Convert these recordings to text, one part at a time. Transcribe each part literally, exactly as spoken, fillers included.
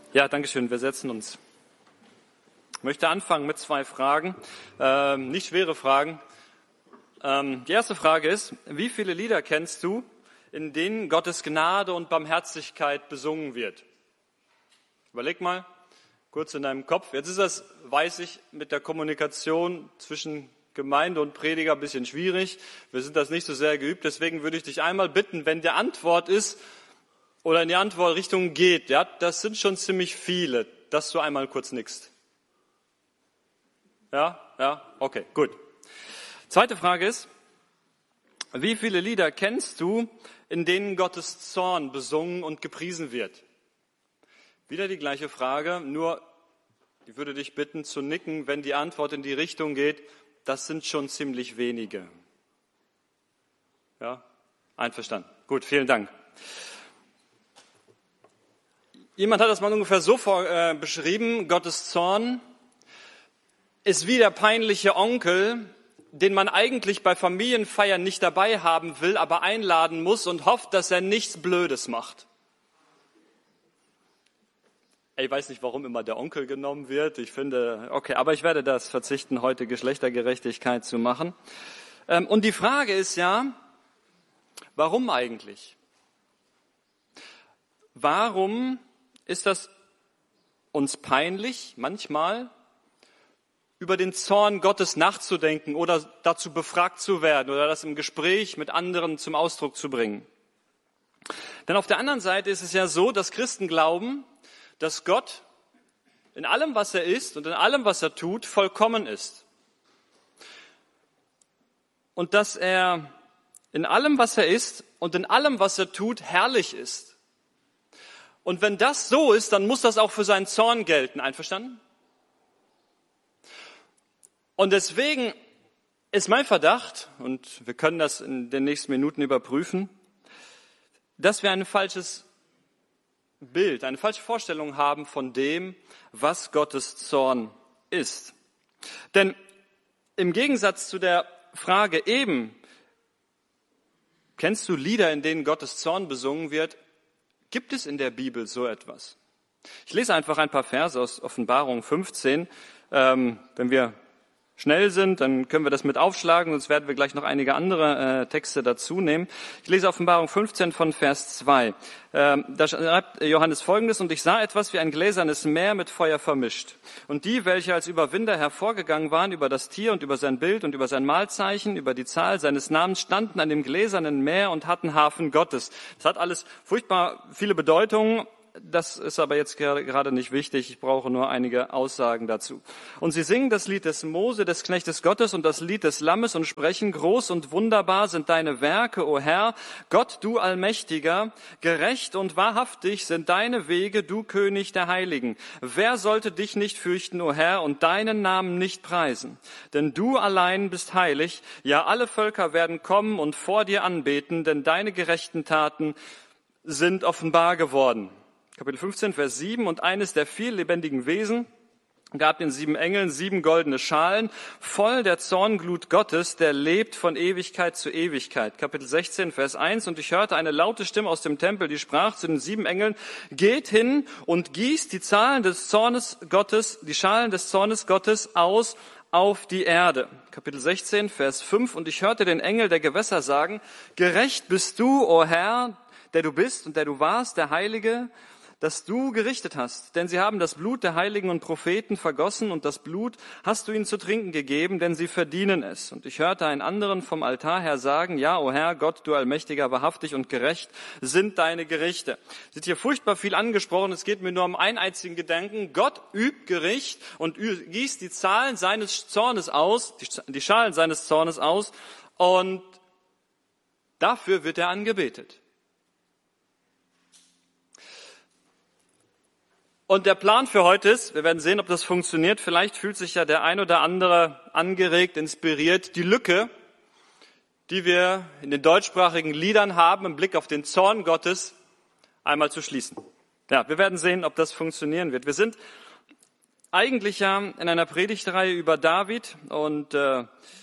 Ja, danke schön. Wir setzen uns. Ich möchte anfangen mit zwei Fragen, ähm, nicht schwere Fragen. Ähm, die erste Frage ist, wie viele Lieder kennst du, in denen Gottes Gnade und Barmherzigkeit besungen wird? Überleg mal kurz in deinem Kopf. Jetzt ist das, weiß ich, mit der Kommunikation zwischen Gemeinde und Prediger ein bisschen schwierig. Wir sind das nicht so sehr geübt. Deswegen würde ich dich einmal bitten, wenn die Antwort ist oder in die Antwortrichtung geht, ja, das sind schon ziemlich viele, dass du einmal kurz nickst. Ja, ja, okay, gut. Zweite Frage ist, wie viele Lieder kennst du, in denen Gottes Zorn besungen und gepriesen wird? Wieder die gleiche Frage, nur ich würde dich bitten zu nicken, wenn die Antwort in die Richtung geht, das sind schon ziemlich wenige. Ja, einverstanden. Gut, vielen Dank. Jemand hat das mal ungefähr so vor, äh, beschrieben, Gottes Zorn ist wie der peinliche Onkel, den man eigentlich bei Familienfeiern nicht dabei haben will, aber einladen muss und hofft, dass er nichts Blödes macht. Ich weiß nicht, warum immer der Onkel genommen wird. Ich finde, okay, aber ich werde das verzichten, heute Geschlechtergerechtigkeit zu machen. Ähm, und die Frage ist ja, warum eigentlich? Warum ist das uns peinlich, manchmal über den Zorn Gottes nachzudenken oder dazu befragt zu werden oder das im Gespräch mit anderen zum Ausdruck zu bringen? Denn auf der anderen Seite ist es ja so, dass Christen glauben, dass Gott in allem, was er ist und in allem, was er tut, vollkommen ist. Und dass er in allem, was er ist und in allem, was er tut, herrlich ist. Und wenn das so ist, dann muss das auch für seinen Zorn gelten. Einverstanden? Und deswegen ist mein Verdacht, und wir können das in den nächsten Minuten überprüfen, dass wir ein falsches Bild, eine falsche Vorstellung haben von dem, was Gottes Zorn ist. Denn im Gegensatz zu der Frage eben, kennst du Lieder, in denen Gottes Zorn besungen wird, gibt es in der Bibel so etwas? Ich lese einfach ein paar Verse aus Offenbarung fünfzehn. Ähm, wenn wir schnell sind, dann können wir das mit aufschlagen, sonst werden wir gleich noch einige andere äh, Texte dazu nehmen. Ich lese Offenbarung fünfzehn von Vers zwei. Ähm, da schreibt Johannes Folgendes: Und ich sah etwas wie ein gläsernes Meer mit Feuer vermischt. Und die, welche als Überwinder hervorgegangen waren über das Tier und über sein Bild und über sein Mahlzeichen, über die Zahl seines Namens, standen an dem gläsernen Meer und hatten Harfen Gottes. Das hat alles furchtbar viele Bedeutungen. Das ist aber jetzt gerade nicht wichtig. Ich brauche nur einige Aussagen dazu. Und sie singen das Lied des Mose, des Knechtes Gottes, und das Lied des Lammes und sprechen: Groß und wunderbar sind deine Werke, o Herr, Gott, du Allmächtiger. Gerecht und wahrhaftig sind deine Wege, du König der Heiligen. Wer sollte dich nicht fürchten, o Herr, und deinen Namen nicht preisen? Denn du allein bist heilig. Ja, alle Völker werden kommen und vor dir anbeten, denn deine gerechten Taten sind offenbar geworden. Kapitel fünfzehn, Vers sieben. Und eines der vier lebendigen Wesen gab den sieben Engeln sieben goldene Schalen, voll der Zornglut Gottes, der lebt von Ewigkeit zu Ewigkeit. Kapitel sechzehn, Vers eins. Und ich hörte eine laute Stimme aus dem Tempel, die sprach zu den sieben Engeln: Geht hin und gießt die Zahlen des Zornes Gottes, die Schalen des Zornes Gottes aus auf die Erde. Kapitel sechzehn, Vers fünf. Und ich hörte den Engel der Gewässer sagen: Gerecht bist du, o Herr, der du bist und der du warst, der Heilige, dass du gerichtet hast. Denn sie haben das Blut der Heiligen und Propheten vergossen, und das Blut hast du ihnen zu trinken gegeben, denn sie verdienen es. Und ich hörte einen anderen vom Altar her sagen: Ja, o Herr Gott, du Allmächtiger, wahrhaftig und gerecht sind deine Gerichte. Es wird hier furchtbar viel angesprochen. Es geht mir nur um einen einzigen Gedanken. Gott übt Gericht und gießt die Zahlen seines Zornes aus, die Schalen seines Zornes aus, und dafür wird er angebetet. Und der Plan für heute ist, wir werden sehen, ob das funktioniert. Vielleicht fühlt sich ja der ein oder andere angeregt, inspiriert, die Lücke, die wir in den deutschsprachigen Liedern haben, im Blick auf den Zorn Gottes, einmal zu schließen. Ja, wir werden sehen, ob das funktionieren wird. Wir sind eigentlich ja in einer Predigtreihe über David und äh,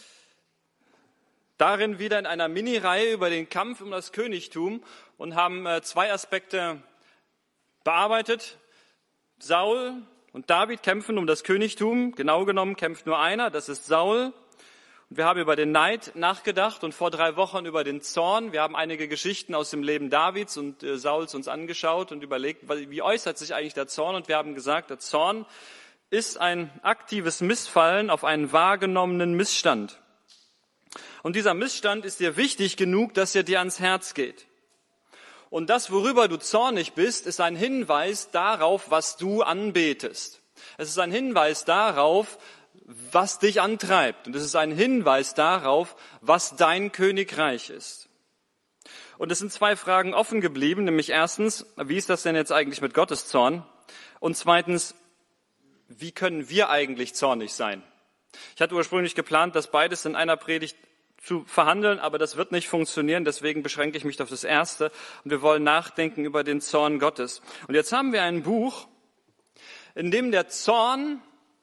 darin wieder in einer Mini-Reihe über den Kampf um das Königtum und haben äh, zwei Aspekte bearbeitet. Saul und David kämpfen um das Königtum. Genau genommen kämpft nur einer, das ist Saul. Und wir haben über den Neid nachgedacht und vor drei Wochen über den Zorn. Wir haben einige Geschichten aus dem Leben Davids und äh, Sauls uns angeschaut und überlegt, wie äußert sich eigentlich der Zorn? Und wir haben gesagt, der Zorn ist ein aktives Missfallen auf einen wahrgenommenen Missstand. Und dieser Missstand ist dir wichtig genug, dass er dir ans Herz geht. Und das, worüber du zornig bist, ist ein Hinweis darauf, was du anbetest. Es ist ein Hinweis darauf, was dich antreibt. Und es ist ein Hinweis darauf, was dein Königreich ist. Und es sind zwei Fragen offen geblieben, nämlich erstens, wie ist das denn jetzt eigentlich mit Gottes Zorn? Und zweitens, wie können wir eigentlich zornig sein? Ich hatte ursprünglich geplant, das beides in einer Predigt zu verhandeln, aber das wird nicht funktionieren, deswegen beschränke ich mich auf das Erste und wir wollen nachdenken über den Zorn Gottes. Und jetzt haben wir ein Buch, in dem der Zorn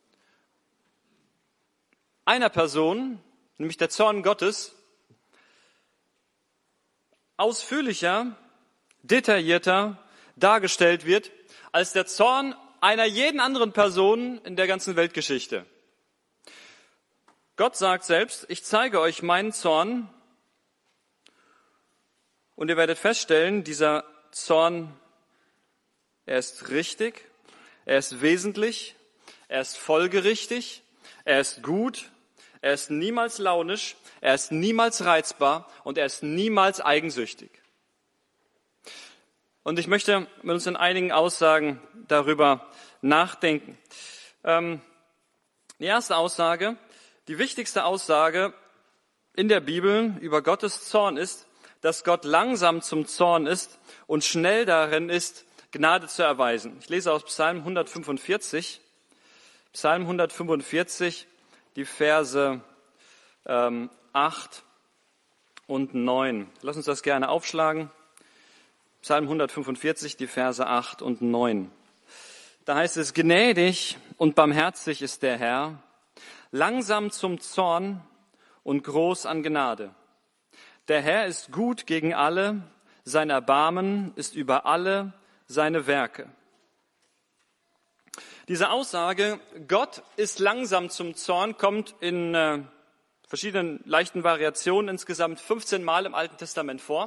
einer Person, nämlich der Zorn Gottes, ausführlicher, detaillierter dargestellt wird als der Zorn einer jeden anderen Person in der ganzen Weltgeschichte. Gott sagt selbst, ich zeige euch meinen Zorn und ihr werdet feststellen, dieser Zorn, er ist richtig, er ist wesentlich, er ist folgerichtig, er ist gut, er ist niemals launisch, er ist niemals reizbar und er ist niemals eigensüchtig. Und ich möchte mit uns in einigen Aussagen darüber nachdenken. Ähm, die erste Aussage, die wichtigste Aussage in der Bibel über Gottes Zorn ist, dass Gott langsam zum Zorn ist und schnell darin ist, Gnade zu erweisen. Ich lese aus Psalm hundertfünfundvierzig, Psalm hundertfünfundvierzig, die Verse ähm, acht und neun. Lass uns das gerne aufschlagen. Psalm hundertfünfundvierzig, die Verse acht und neun. Da heißt es, gnädig und barmherzig ist der Herr, langsam zum Zorn und groß an Gnade. Der Herr ist gut gegen alle, sein Erbarmen ist über alle seine Werke. Diese Aussage, Gott ist langsam zum Zorn, kommt in äh, verschiedenen leichten Variationen insgesamt fünfzehn Mal im Alten Testament vor.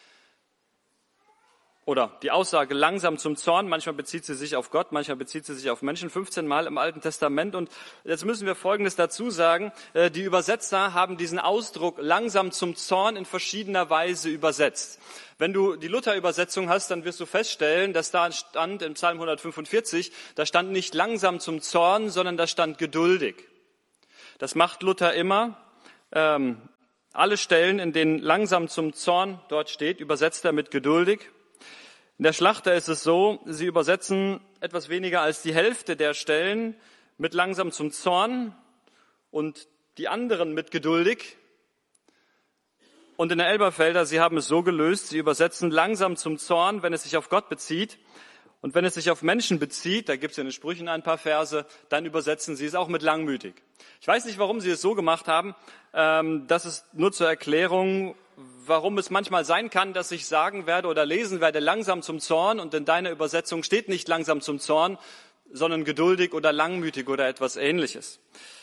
Oder die Aussage langsam zum Zorn, manchmal bezieht sie sich auf Gott, manchmal bezieht sie sich auf Menschen, fünfzehn Mal im Alten Testament. Und jetzt müssen wir Folgendes dazu sagen, die Übersetzer haben diesen Ausdruck langsam zum Zorn in verschiedener Weise übersetzt. Wenn du die Luther-Übersetzung hast, dann wirst du feststellen, dass da stand im Psalm hundertfünfundvierzig, da stand nicht langsam zum Zorn, sondern da stand geduldig. Das macht Luther immer. Ähm, alle Stellen, in denen langsam zum Zorn dort steht, übersetzt er mit geduldig. In der Schlachter ist es so, sie übersetzen etwas weniger als die Hälfte der Stellen mit langsam zum Zorn und die anderen mit geduldig. Und in der Elberfelder, sie haben es so gelöst, sie übersetzen langsam zum Zorn, wenn es sich auf Gott bezieht. Und wenn es sich auf Menschen bezieht, da gibt es in den Sprüchen ein paar Verse, dann übersetzen sie es auch mit langmütig. Ich weiß nicht, warum sie es so gemacht haben. Das ist nur zur Erklärung, warum es manchmal sein kann, dass ich sagen werde oder lesen werde, langsam zum Zorn, und in deiner Übersetzung steht nicht langsam zum Zorn, sondern geduldig oder langmütig oder etwas Ähnliches.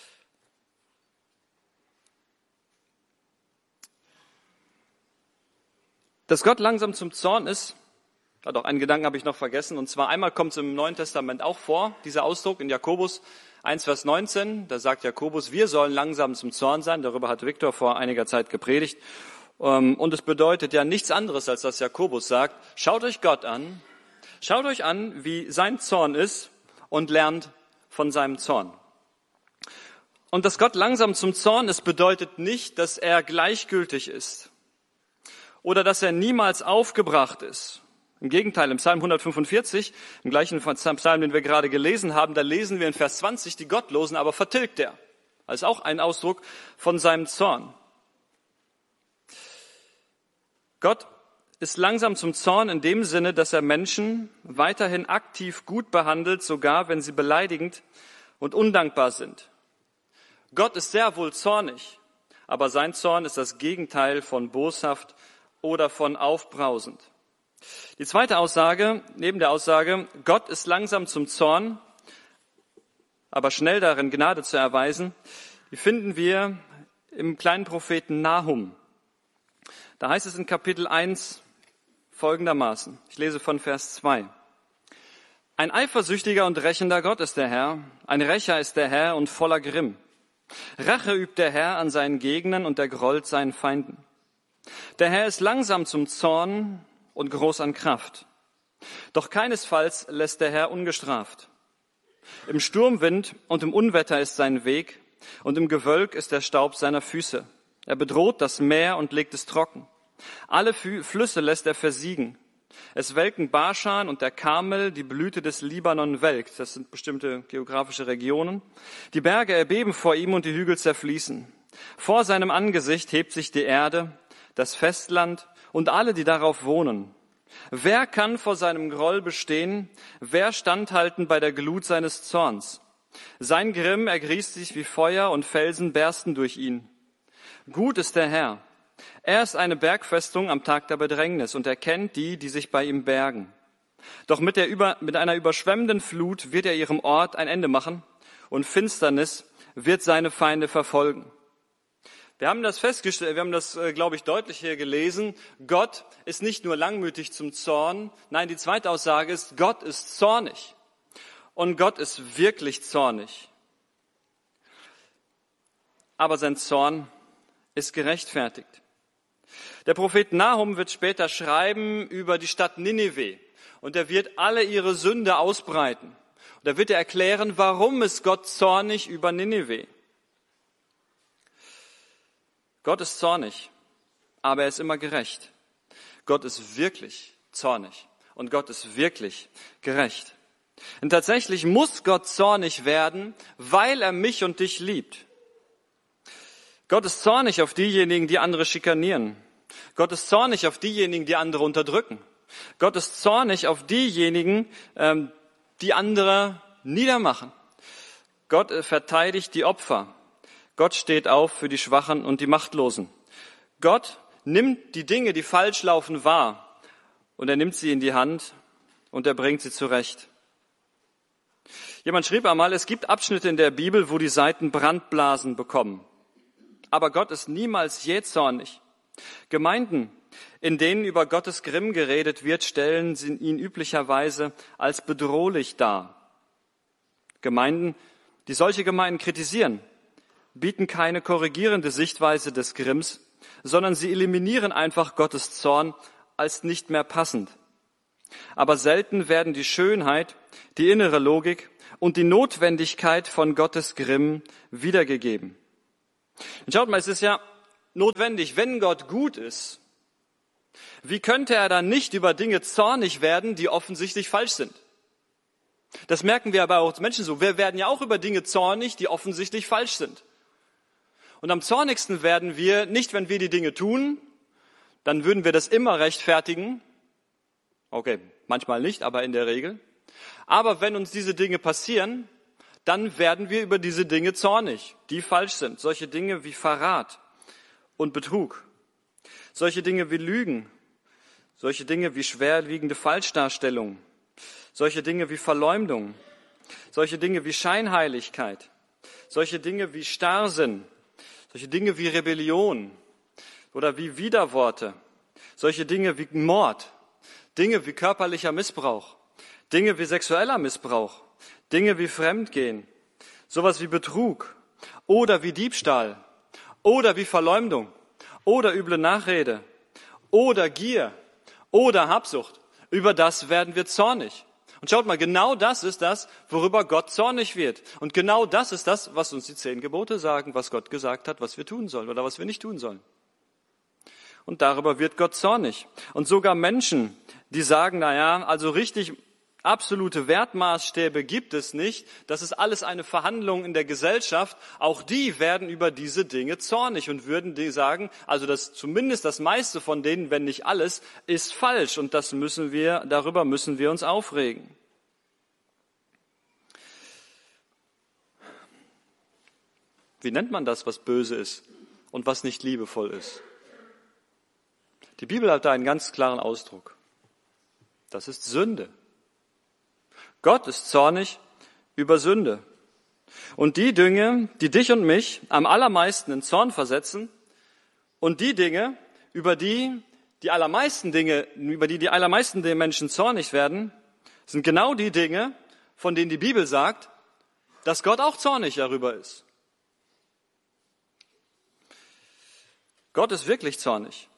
Dass Gott langsam zum Zorn ist, ja doch, einen Gedanken habe ich noch vergessen, und zwar einmal kommt es im Neuen Testament auch vor, dieser Ausdruck in Jakobus eins, Vers neunzehn, da sagt Jakobus, wir sollen langsam zum Zorn sein, darüber hat Viktor vor einiger Zeit gepredigt. Und es bedeutet ja nichts anderes, als dass Jakobus sagt, schaut euch Gott an, schaut euch an, wie sein Zorn ist und lernt von seinem Zorn. Und dass Gott langsam zum Zorn ist, bedeutet nicht, dass er gleichgültig ist oder dass er niemals aufgebracht ist. Im Gegenteil, im Psalm hundertfünfundvierzig, im gleichen Psalm, den wir gerade gelesen haben, da lesen wir in Vers zwanzig, die Gottlosen aber vertilgt er. Das ist auch ein Ausdruck von seinem Zorn. Gott ist langsam zum Zorn in dem Sinne, dass er Menschen weiterhin aktiv gut behandelt, sogar wenn sie beleidigend und undankbar sind. Gott ist sehr wohl zornig, aber sein Zorn ist das Gegenteil von boshaft oder von aufbrausend. Die zweite Aussage, neben der Aussage, Gott ist langsam zum Zorn, aber schnell darin, Gnade zu erweisen, die finden wir im kleinen Propheten Nahum. Da heißt es in Kapitel eins folgendermaßen, ich lese von Vers zwei. Ein eifersüchtiger und rächender Gott ist der Herr, ein Rächer ist der Herr und voller Grimm. Rache übt der Herr an seinen Gegnern und der grollt seinen Feinden. Der Herr ist langsam zum Zorn und groß an Kraft. Doch keinesfalls lässt der Herr ungestraft. Im Sturmwind und im Unwetter ist sein Weg, und im Gewölk ist der Staub seiner Füße. Er bedroht das Meer und legt es trocken. Alle Flüsse lässt er versiegen. Es welken Baschan und der Karmel, die Blüte des Libanon welkt. Das sind bestimmte geografische Regionen. Die Berge erbeben vor ihm und die Hügel zerfließen. Vor seinem Angesicht hebt sich die Erde, das Festland und alle, die darauf wohnen. Wer kann vor seinem Groll bestehen? Wer standhalten bei der Glut seines Zorns? Sein Grimm ergießt sich wie Feuer und Felsen bersten durch ihn. Gut ist der Herr. Er ist eine Bergfestung am Tag der Bedrängnis und er kennt die, die sich bei ihm bergen. Doch mit, der über, mit einer überschwemmenden Flut wird er ihrem Ort ein Ende machen und Finsternis wird seine Feinde verfolgen. Wir haben das festgestellt, wir haben das, glaube ich, deutlich hier gelesen. Gott ist nicht nur langmütig zum Zorn. Nein, die zweite Aussage ist, Gott ist zornig. Und Gott ist wirklich zornig. Aber sein Zorn ist gerechtfertigt. Der Prophet Nahum wird später schreiben über die Stadt Ninive. Und er wird alle ihre Sünde ausbreiten. Und da wird er erklären, warum ist Gott zornig über Ninive. Gott ist zornig, aber er ist immer gerecht. Gott ist wirklich zornig und Gott ist wirklich gerecht. Und tatsächlich muss Gott zornig werden, weil er mich und dich liebt. Gott ist zornig auf diejenigen, die andere schikanieren. Gott ist zornig auf diejenigen, die andere unterdrücken. Gott ist zornig auf diejenigen, die andere niedermachen. Gott verteidigt die Opfer. Gott steht auf für die Schwachen und die Machtlosen. Gott nimmt die Dinge, die falsch laufen, wahr und er nimmt sie in die Hand und er bringt sie zurecht. Jemand schrieb einmal, es gibt Abschnitte in der Bibel, wo die Seiten Brandblasen bekommen. Aber Gott ist niemals jähzornig. Gemeinden, in denen über Gottes Grimm geredet wird, stellen sie ihn üblicherweise als bedrohlich dar. Gemeinden, die solche Gemeinden kritisieren, bieten keine korrigierende Sichtweise des Grimms, sondern sie eliminieren einfach Gottes Zorn als nicht mehr passend. Aber selten werden die Schönheit, die innere Logik und die Notwendigkeit von Gottes Grimm wiedergegeben. Und schaut mal, es ist ja notwendig, wenn Gott gut ist, wie könnte er dann nicht über Dinge zornig werden, die offensichtlich falsch sind? Das merken wir aber auch als Menschen so. Wir werden ja auch über Dinge zornig, die offensichtlich falsch sind. Und am zornigsten werden wir nicht, wenn wir die Dinge tun, dann würden wir das immer rechtfertigen. Okay, manchmal nicht, aber in der Regel. Aber wenn uns diese Dinge passieren, dann werden wir über diese Dinge zornig, die falsch sind. Solche Dinge wie Verrat und Betrug. Solche Dinge wie Lügen. Solche Dinge wie schwerwiegende Falschdarstellung. Solche Dinge wie Verleumdung. Solche Dinge wie Scheinheiligkeit. Solche Dinge wie Starrsinn. Solche Dinge wie Rebellion oder wie Widerworte, solche Dinge wie Mord, Dinge wie körperlicher Missbrauch, Dinge wie sexueller Missbrauch, Dinge wie Fremdgehen, sowas wie Betrug oder wie Diebstahl oder wie Verleumdung oder üble Nachrede oder Gier oder Habsucht. Über das werden wir zornig. Und schaut mal, genau das ist das, worüber Gott zornig wird. Und genau das ist das, was uns die zehn Gebote sagen, was Gott gesagt hat, was wir tun sollen oder was wir nicht tun sollen. Und darüber wird Gott zornig. Und sogar Menschen, die sagen, na ja, also richtig absolute Wertmaßstäbe gibt es nicht. Das ist alles eine Verhandlung in der Gesellschaft. Auch die werden über diese Dinge zornig und würden die sagen, also das, zumindest das meiste von denen, wenn nicht alles, ist falsch. Und das müssen wir, darüber müssen wir uns aufregen. Wie nennt man das, was böse ist und was nicht liebevoll ist? Die Bibel hat da einen ganz klaren Ausdruck. Das ist Sünde. Gott ist zornig über Sünde. Und die Dinge, die dich und mich am allermeisten in Zorn versetzen und die Dinge, über die die allermeisten Dinge, über die die allermeisten der Menschen zornig werden, sind genau die Dinge, von denen die Bibel sagt, dass Gott auch zornig darüber ist. Gott ist wirklich zornig.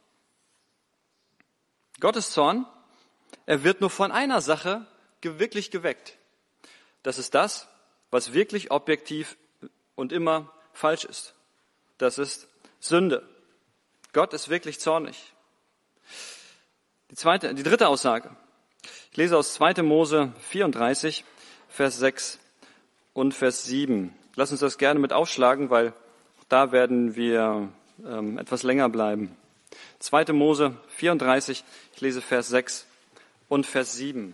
Gottes Zorn, er wird nur von einer Sache wirklich geweckt. Das ist das, was wirklich objektiv und immer falsch ist. Das ist Sünde. Gott ist wirklich zornig. Die zweite, die dritte Aussage. Ich lese aus zweiter Mose vierunddreißig, Vers sechs und Vers sieben. Lass uns das gerne mit aufschlagen, weil da werden wir ähm, etwas länger bleiben. zweiter Mose vierunddreißig, ich lese Vers sechs und Vers sieben.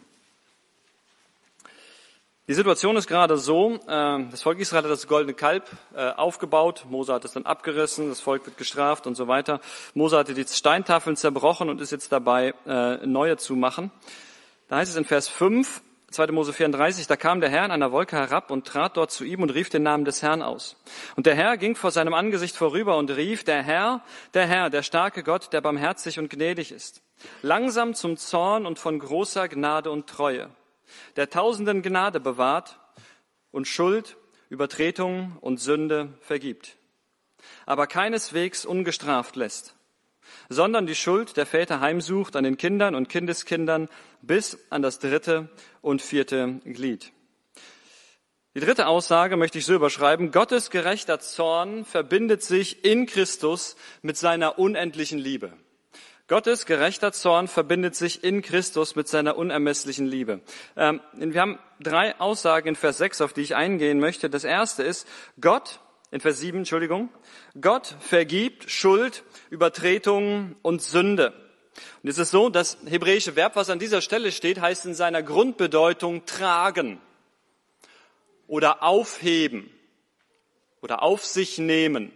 Die Situation ist gerade so, das Volk Israel hat das goldene Kalb aufgebaut, Mose hat es dann abgerissen, das Volk wird gestraft und so weiter. Mose hatte die Steintafeln zerbrochen und ist jetzt dabei, neue zu machen. Da heißt es in Vers fünf, zweiter Mose vierunddreißig, da kam der Herr in einer Wolke herab und trat dort zu ihm und rief den Namen des Herrn aus. Und der Herr ging vor seinem Angesicht vorüber und rief, der Herr, der Herr, der starke Gott, der barmherzig und gnädig ist, langsam zum Zorn und von großer Gnade und Treue, der Tausenden Gnade bewahrt und Schuld, Übertretung und Sünde vergibt, aber keineswegs ungestraft lässt, sondern die Schuld der Väter heimsucht an den Kindern und Kindeskindern bis an das dritte und vierte Glied. Die dritte Aussage möchte ich so überschreiben: Gottes gerechter Zorn verbindet sich in Christus mit seiner unendlichen Liebe. Gottes gerechter Zorn verbindet sich in Christus mit seiner unermesslichen Liebe. Ähm, wir haben drei Aussagen in Vers sechs, auf die ich eingehen möchte. Das erste ist, Gott, in Vers sieben, Entschuldigung, Gott vergibt Schuld, Übertretungen und Sünde. Und es ist so, das hebräische Verb, was an dieser Stelle steht, heißt in seiner Grundbedeutung tragen oder aufheben oder auf sich nehmen.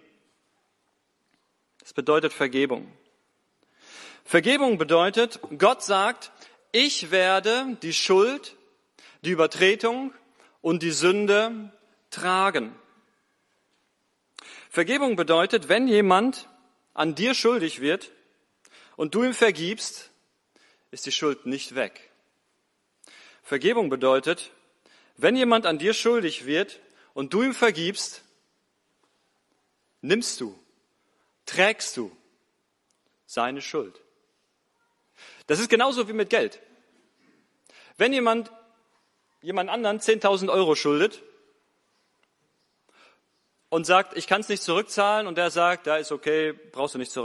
Das bedeutet Vergebung. Vergebung bedeutet, Gott sagt, ich werde die Schuld, die Übertretung und die Sünde tragen. Vergebung bedeutet, wenn jemand an dir schuldig wird und du ihm vergibst, ist die Schuld nicht weg. Vergebung bedeutet, wenn jemand an dir schuldig wird und du ihm vergibst, nimmst du, trägst du seine Schuld. Das ist genauso wie mit Geld. Wenn jemand jemand anderen zehntausend Euro schuldet und sagt, ich kann es nicht zurückzahlen, und der sagt, da ist okay, brauchst du nicht zurück.